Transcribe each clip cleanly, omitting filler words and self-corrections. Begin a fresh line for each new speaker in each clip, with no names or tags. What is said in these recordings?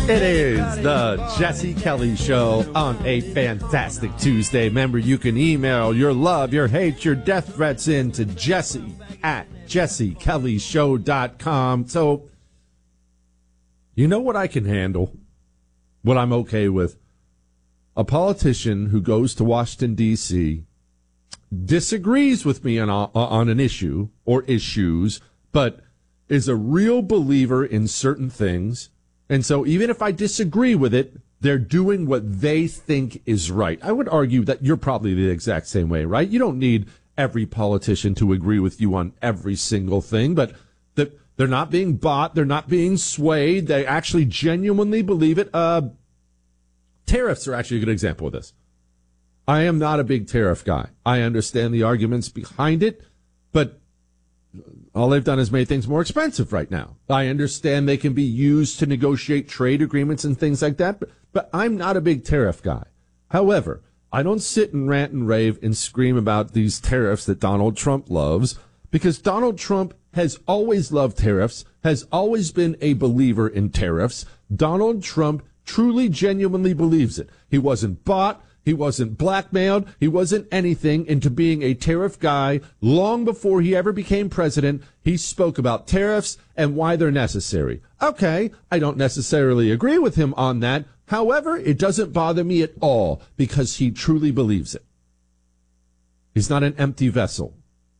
It is the Jesse Kelly Show on a fantastic Tuesday. Remember, you can email your love, your hate, your death threats in to Jesse at jessekellyshow.com. So, you know what I can handle? What I'm okay with? A politician who goes to Washington, D.C., disagrees with me on an issue or issues, but is a real believer in certain things. And so even if I disagree with it, they're doing what they think is right. I would argue that you're probably the exact same way, right? You don't need every politician to agree with you on every single thing, but they're not being bought. They're not being swayed. They actually genuinely believe it. Tariffs are actually a good example of this. I am not a big tariff guy. I understand the arguments behind it, but all they've done is made things more expensive right now. I understand they can be used to negotiate trade agreements and things like that, but I'm not a big tariff guy. However, I don't sit and rant and rave and scream about these tariffs that Donald Trump loves, because Donald Trump has always loved tariffs, has always been a believer in tariffs. Donald Trump truly, genuinely believes it. He wasn't bought. He wasn't blackmailed. He wasn't anything into being a tariff guy. Long before he ever became president, he spoke about tariffs and why they're necessary. Okay, I don't necessarily agree with him on that. However, it doesn't bother me at all because he truly believes it. He's not an empty vessel.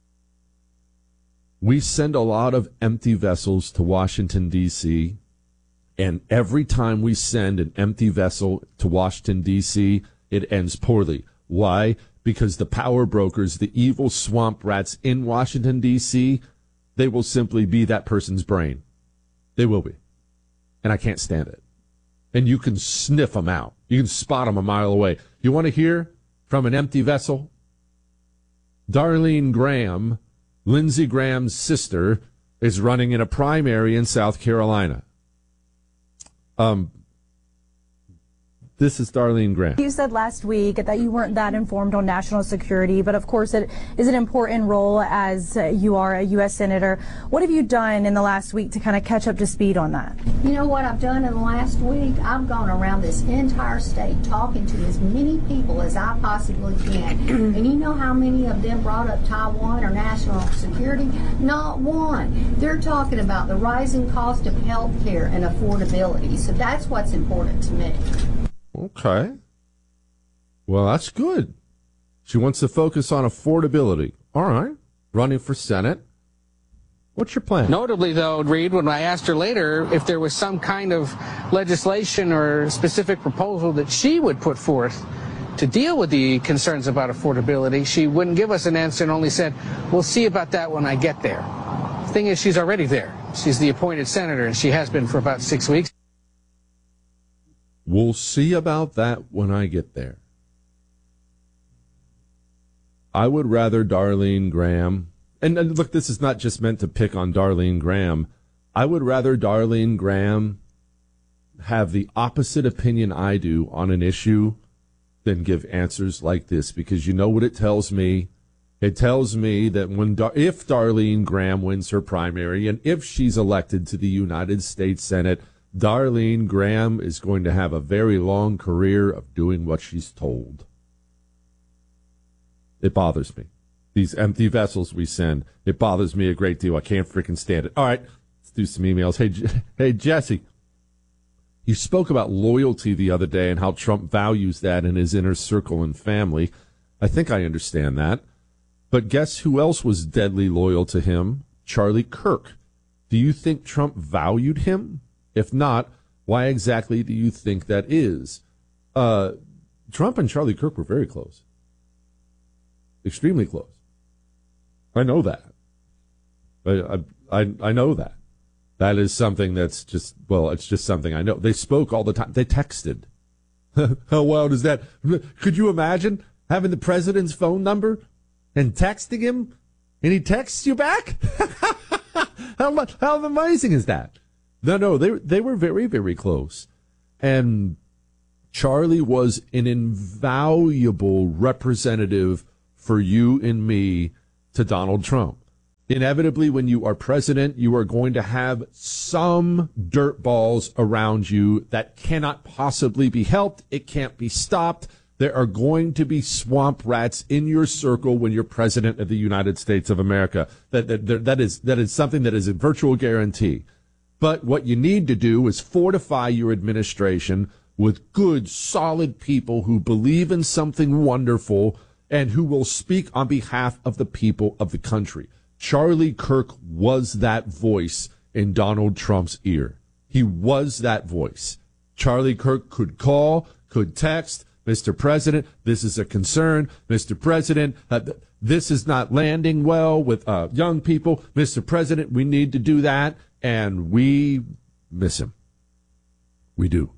We send a lot of empty vessels to Washington, D.C., and every time we send an empty vessel to Washington, D.C., it ends poorly. Why? Because the power brokers, the evil swamp rats in Washington, D.C., they will simply be that person's brain. They will be. And I can't stand it. And you can sniff them out. You can spot them a mile away. You want to hear from an empty vessel? Darlene Graham, Lindsey Graham's sister, is running in a primary in South Carolina. This is Darlene Graham.
You said last week that you weren't that informed on national security, but of course it is an important role as you are a U.S. Senator. What have you done in the last week to kind of catch up to speed on that?
You know what I've done in the last week? I've gone around this entire state talking to as many people as I possibly can. And you know how many of them brought up Taiwan or national security? Not one. They're talking about the rising cost of health care and affordability. So that's what's important to me.
Okay. Well, that's good. She wants to focus on affordability. All right. Running for Senate. What's your plan?
Notably, though, Reed, when I asked her later if there was some kind of legislation or specific proposal that she would put forth to deal with the concerns about affordability, she wouldn't give us an answer and only said, we'll see about that when I get there. The thing is, she's already there. She's the appointed senator, and she has been for about 6 weeks.
We'll see about that when I get there. I would rather Darlene Graham, and look, this is not just meant to pick on Darlene Graham. I would rather Darlene Graham have the opposite opinion I do on an issue than give answers like this, because you know what it tells me? It tells me that if Darlene Graham wins her primary and if she's elected to the United States Senate, Darlene Graham is going to have a very long career of doing what she's told. It bothers me. These empty vessels we send, it bothers me a great deal. I can't freaking stand it. All right, let's do some emails. Hey, Jesse, you spoke about loyalty the other day and how Trump values that in his inner circle and family. I think I understand that. But guess who else was deadly loyal to him? Charlie Kirk. Do you think Trump valued him? If not, why exactly do you think that is? Trump and Charlie Kirk were very close. Extremely close. I know that. I know that. That is something that's just, well, it's just something I know. They spoke all the time. They texted. How wild is that? Could you imagine having the president's phone number and texting him and he texts you back? How amazing is that? No, they were very, very close. And Charlie was an invaluable representative for you and me to Donald Trump. Inevitably, when you are president, you are going to have some dirt balls around you that cannot possibly be helped. It can't be stopped. There are going to be swamp rats in your circle when you're president of the United States of America. That is something that is a virtual guarantee. But what you need to do is fortify your administration with good, solid people who believe in something wonderful and who will speak on behalf of the people of the country. Charlie Kirk was that voice in Donald Trump's ear. He was that voice. Charlie Kirk could call, could text, Mr. President, this is a concern. Mr. President, this is not landing well with young people. Mr. President, we need to do that. And we miss him. We do.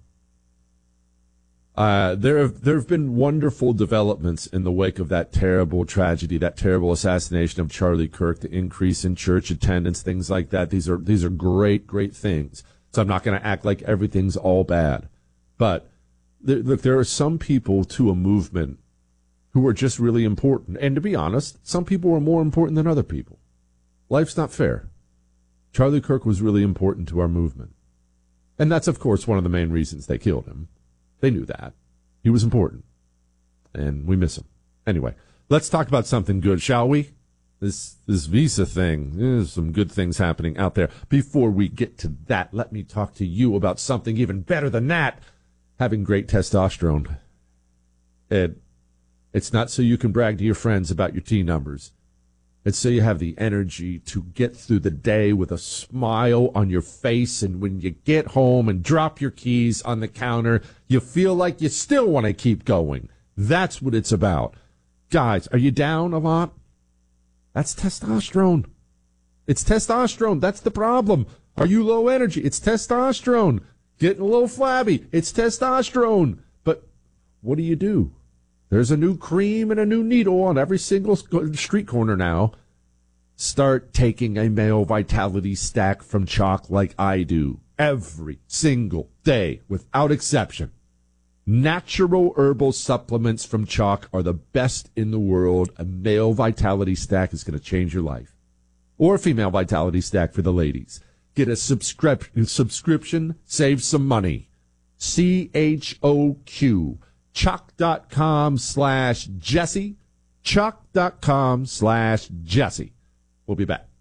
There have been wonderful developments in the wake of that terrible tragedy, that terrible assassination of Charlie Kirk, the increase in church attendance, things like that. These are great, great things. So I'm not going to act like everything's all bad. But look, there are some people to a movement who are just really important. And to be honest, some people are more important than other people. Life's not fair. Charlie Kirk was really important to our movement. And that's, of course, one of the main reasons they killed him. They knew that. He was important. And we miss him. Anyway, let's talk about something good, shall we? This visa thing. There's some good things happening out there. Before we get to that, let me talk to you about something even better than that. Having great testosterone. Ed, it's not so you can brag to your friends about your T numbers. It's so you have the energy to get through the day with a smile on your face, and when you get home and drop your keys on the counter, you feel like you still want to keep going. That's what it's about. Guys, are you down a lot? That's testosterone. It's testosterone. That's the problem. Are you low energy? It's testosterone. Getting a little flabby. It's testosterone. But what do? There's a new cream and a new needle on every single street corner now. Start taking a male vitality stack from Choq like I do every single day without exception. Natural herbal supplements from Choq are the best in the world. A male vitality stack is going to change your life. Or a female vitality stack for the ladies. Get a subscription, save some money. CHOQ. Choq.com/Jesse. Choq.com/Jesse. We'll be back.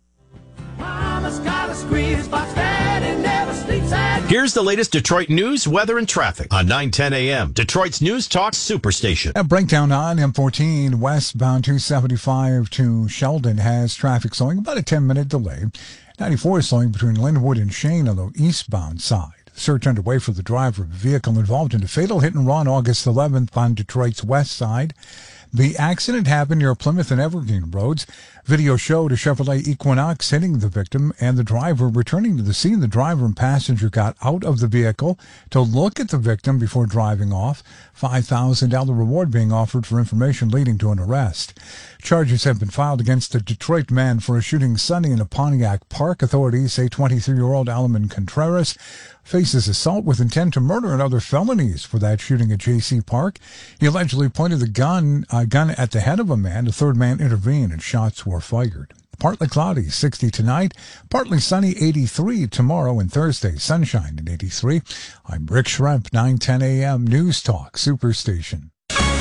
Here's the latest Detroit news, weather, and traffic on 9:10 a.m. Detroit's News Talk Superstation.
A breakdown on M14 westbound 275 to Sheldon has traffic slowing, about a 10-minute delay. 94 is slowing between Linwood and Shane on the eastbound side. Search underway for the driver of a vehicle involved in a fatal hit-and-run August 11th on Detroit's west side. The accident happened near Plymouth and Evergreen roads. Video showed a Chevrolet Equinox hitting the victim and the driver returning to the scene. The driver and passenger got out of the vehicle to look at the victim before driving off. $5,000 reward being offered for information leading to an arrest. Charges have been filed against a Detroit man for a shooting Sunday in a Pontiac Park. Authorities say 23-year-old Alaman Contreras faces assault with intent to murder and other felonies for that shooting at J.C. Park. He allegedly pointed the gun at the head of a man. A third man intervened and shots were fired. Partly cloudy, 60 tonight. Partly sunny, 83 tomorrow, and Thursday, sunshine at 83. I'm Rick Schremp, 9:10 a.m. News Talk Superstation.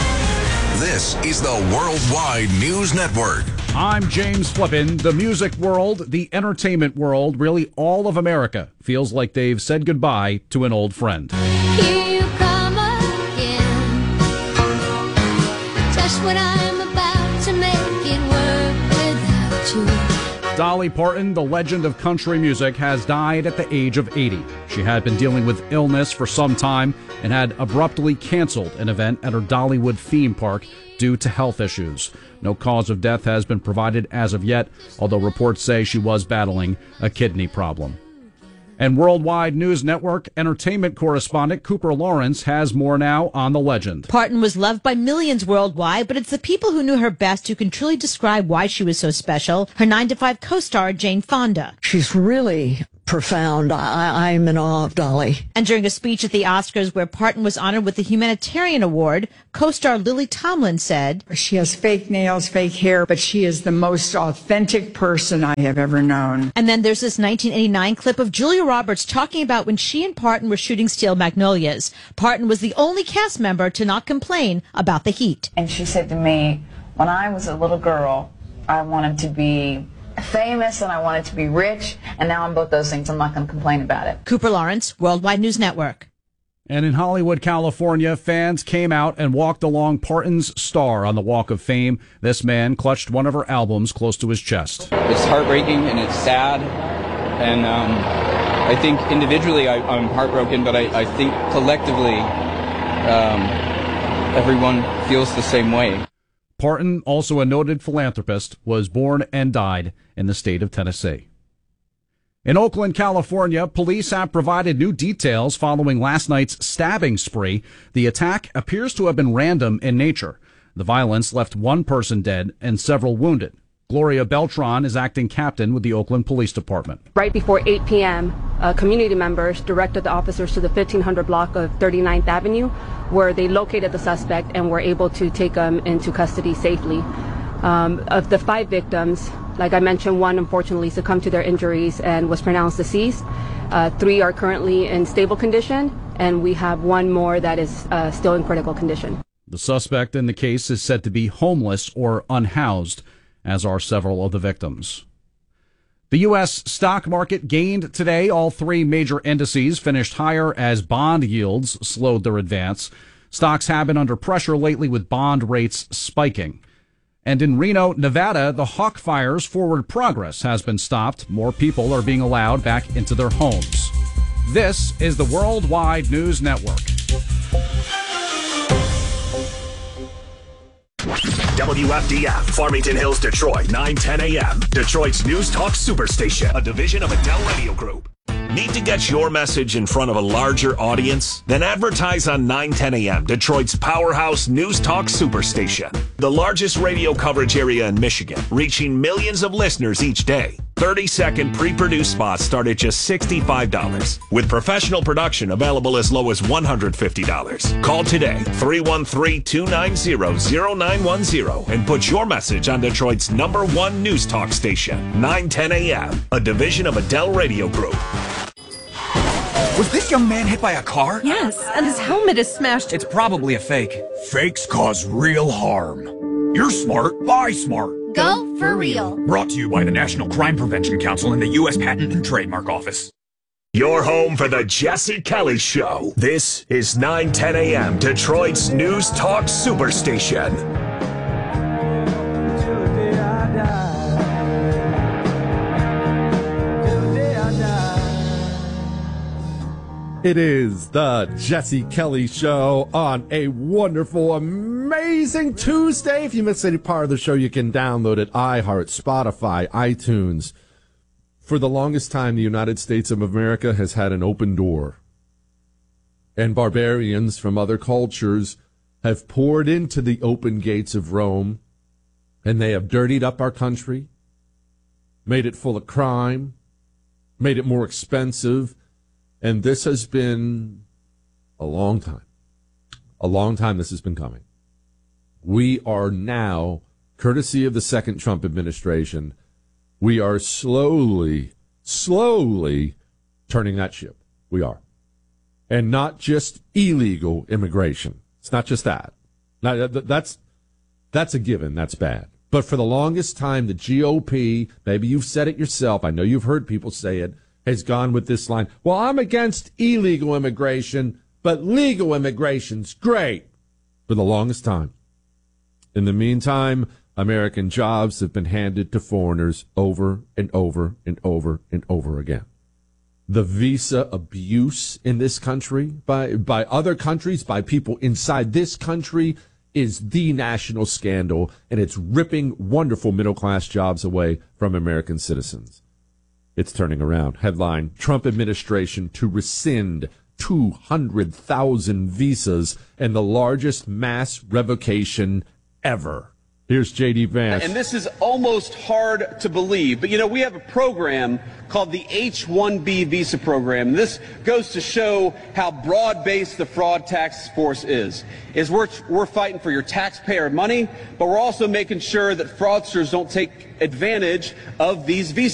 This is the Worldwide News Network.
I'm James Flippin. The music world, the entertainment world, really all of America feels like they've said goodbye to an old friend.
Here you come again, just when I'm about to make it work without you.
Dolly Parton, the legend of country music, has died at the age of 80. She had been dealing with illness for some time and had abruptly canceled an event at her Dollywood theme park due to health issues. No cause of death has been provided as of yet, although reports say she was battling a kidney problem. And Worldwide News Network entertainment correspondent Cooper Lawrence has more now on the legend.
Parton was loved by millions worldwide, but it's the people who knew her best who can truly describe why she was so special. Her 9 to 5 co-star, Jane Fonda.
She's really profound. I'm in awe of Dolly.
And during a speech at the Oscars where Parton was honored with the Humanitarian Award, co-star Lily Tomlin said,
"She has fake nails, fake hair, but she is the most authentic person I have ever known."
And then there's this 1989 clip of Julia Roberts talking about when she and Parton were shooting Steel Magnolias. Parton was the only cast member to not complain about the heat.
And she said to me, when I was a little girl, I wanted to be famous and I wanted to be rich, and now I'm both those things. I'm not going to complain about it.
Cooper Lawrence, Worldwide News Network.
And in Hollywood, California, fans came out and walked along Parton's star on the Walk of Fame. This man clutched one of her albums close to his chest.
It's heartbreaking and it's sad, and I think individually I'm heartbroken, but I think collectively everyone feels the same way.
Parton, also a noted philanthropist, was born and died in the state of Tennessee. In Oakland, California, police have provided new details following last night's stabbing spree. The attack appears to have been random in nature. The violence left one person dead and several wounded. Gloria Beltran is acting captain with the Oakland Police Department.
Right before 8 p.m., community members directed the officers to the 1500 block of 39th Avenue, where they located the suspect and were able to take him into custody safely. Of the 5 victims, like I mentioned, one unfortunately succumbed to their injuries and was pronounced deceased. 3 are currently in stable condition, and we have 1 more that is still in critical condition.
The suspect in the case is said to be homeless or unhoused, as are several of the victims. The U.S. stock market gained today. All 3 major indices finished higher as bond yields slowed their advance. Stocks have been under pressure lately with bond rates spiking. And in Reno, Nevada, the Hawk Fire's forward progress has been stopped. More people are being allowed back into their homes. This is the Worldwide News Network.
WFDF, Farmington Hills, Detroit, 9:10 a.m. Detroit's News Talk Superstation, a division of Adele Radio Group. Need to get your message in front of a larger audience? Then advertise on 9:10 a.m. Detroit's powerhouse News Talk Superstation, the largest radio coverage area in Michigan, reaching millions of listeners each day. 30-second pre-produced spots start at just $65, with professional production available as low as $150. Call today, 313-290-0910, and put your message on Detroit's #1 News Talk station, 9:10 a.m., a division of Adele Radio Group.
Was this young man hit by a car?
Yes, and his helmet is smashed.
It's probably a fake. Fakes cause real harm. You're smart. Buy smart.
Go for real.
Brought to you by the National Crime Prevention Council and the U.S. Patent and Trademark Office.
Your home for the Jesse Kelly Show. This is 9:10 a.m. Detroit's News Talk Superstation.
It is the Jesse Kelly Show on a wonderful, amazing Tuesday. If you missed any part of the show, you can download it. iHeart, Spotify, iTunes. For the longest time, the United States of America has had an open door. And barbarians from other cultures have poured into the open gates of Rome, and they have dirtied up our country, made it full of crime, made it more expensive. And this has been a long time. A long time this has been coming. We are now, courtesy of the second Trump administration, we are slowly turning that ship. We are. And not just illegal immigration. It's not just that. Now, that's a given. That's bad. But for the longest time, the GOP, maybe you've said it yourself, I know you've heard people say it, has gone with this line. Well, I'm against illegal immigration, but legal immigration's great. For the longest time. In the meantime, American jobs have been handed to foreigners over and over and over and over again. The visa abuse in this country by other countries, by people inside this country, is the national scandal, and it's ripping wonderful middle-class jobs away from American citizens. It's turning around. Headline, Trump administration to rescind 200,000 visas and the largest mass revocation ever. Here's J.D. Vance.
And this is almost hard to believe, but we have a program called the H-1B visa program. This goes to show how broad-based the fraud task force is. We're fighting for your taxpayer money, but we're also making sure that fraudsters don't take advantage of these visas.